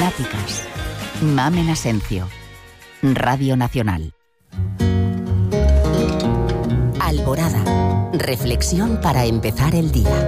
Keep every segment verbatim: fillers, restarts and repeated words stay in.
Lunáticas. Mamen Asencio. Radio Nacional. Alborada. Reflexión para empezar el día.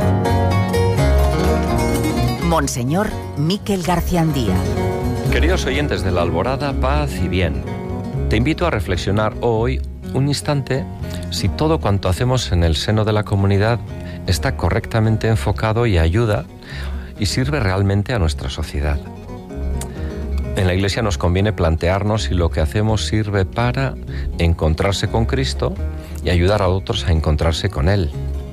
Monseñor Miquel Garciandía. Queridos oyentes de la Alborada, paz y bien. Te invito a reflexionar hoy un instante si todo cuanto hacemos en el seno de la comunidad está correctamente enfocado y ayuda y sirve realmente a nuestra sociedad. En la Iglesia nos conviene plantearnos si lo que hacemos sirve para encontrarse con Cristo y ayudar a otros a encontrarse con Él.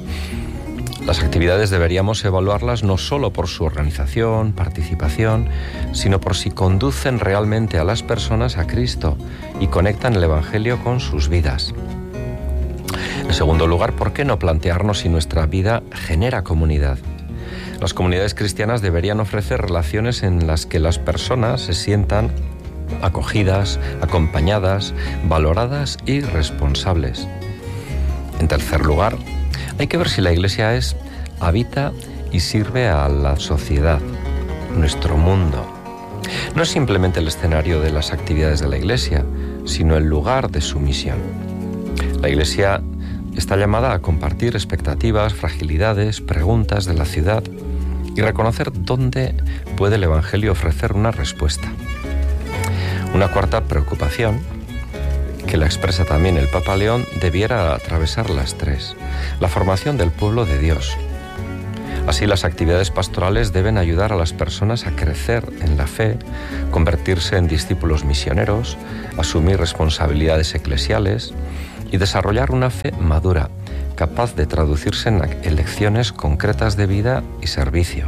Las actividades deberíamos evaluarlas no solo por su organización, participación, sino por si conducen realmente a las personas a Cristo y conectan el Evangelio con sus vidas. En segundo lugar, ¿por qué no plantearnos si nuestra vida genera comunidad? Las comunidades cristianas deberían ofrecer relaciones en las que las personas se sientan acogidas, acompañadas, valoradas y responsables. En tercer lugar, hay que ver si la Iglesia es, habita y sirve a la sociedad, nuestro mundo. No es simplemente el escenario de las actividades de la Iglesia, sino el lugar de su misión. La Iglesia está llamada a compartir expectativas, fragilidades, preguntas de la ciudad y reconocer dónde puede el Evangelio ofrecer una respuesta. Una cuarta preocupación, que la expresa también el Papa León, debiera atravesar las tres: la formación del pueblo de Dios. Así, las actividades pastorales deben ayudar a las personas a crecer en la fe, convertirse en discípulos misioneros, asumir responsabilidades eclesiales y desarrollar una fe madura, capaz de traducirse en lecciones concretas de vida y servicio.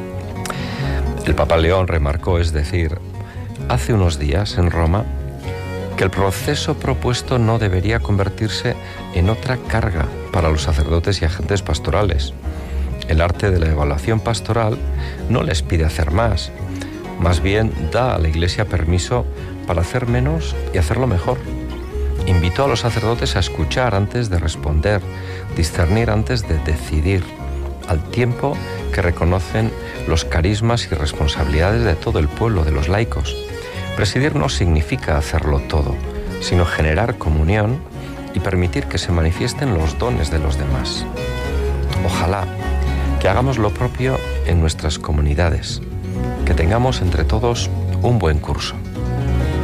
El Papa León remarcó, es decir, hace unos días en Roma, que el proceso propuesto no debería convertirse en otra carga para los sacerdotes y agentes pastorales. El arte de la evaluación pastoral no les pide hacer más, más bien da a la Iglesia permiso para hacer menos y hacerlo mejor. Invitó a los sacerdotes a escuchar antes de responder, discernir antes de decidir, al tiempo que reconocen los carismas y responsabilidades de todo el pueblo, de los laicos. Presidir no significa hacerlo todo, sino generar comunión y permitir que se manifiesten los dones de los demás. Ojalá que hagamos lo propio en nuestras comunidades, que tengamos entre todos un buen curso.